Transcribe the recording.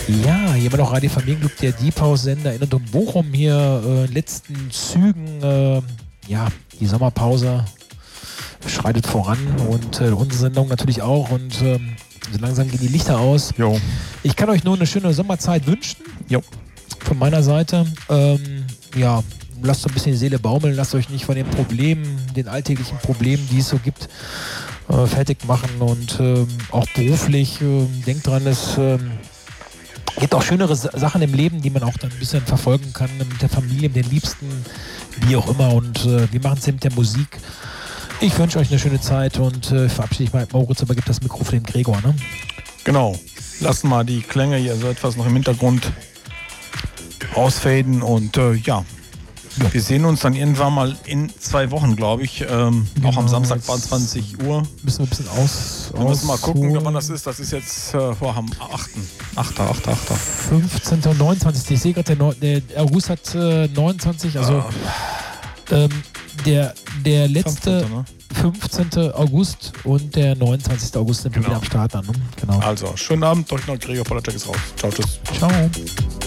Ja, hier immer noch Radio Familienclub, der Deep House Sender in und um Bochum hier, letzten Zügen, die Sommerpause schreitet voran und unsere Sendung natürlich auch und so langsam gehen die Lichter aus. Jo. Ich kann euch nur eine schöne Sommerzeit wünschen. Jo. Von meiner Seite. Lasst so ein bisschen die Seele baumeln, lasst euch nicht von den Problemen, den alltäglichen Problemen, die es so gibt, fertig machen und auch beruflich, denkt dran, es gibt auch schönere Sachen im Leben, die man auch dann ein bisschen verfolgen kann mit der Familie, mit den Liebsten, wie auch immer und wir machen es mit der Musik. Ich wünsche euch eine schöne Zeit und verabschiede mich mal mit Moritz, übergebe das Mikrofon dem Gregor. Ne? Genau, lassen mal die Klänge hier so etwas noch im Hintergrund ausfaden und wir sehen uns dann irgendwann mal in 2 Wochen, glaube ich. Auch am Samstag 20 Uhr. Müssen wir ein bisschen Wir müssen mal gucken, wann das ist. Das ist jetzt am 8. 15. und 29. Ich sehe gerade, der August hat 29, also der letzte 15. August und der 29. August sind wir wieder am Start dann. Ne? Genau. Also, schönen Abend, euch noch Gregor Polacek ist raus. Ciao, tschüss. Ciao.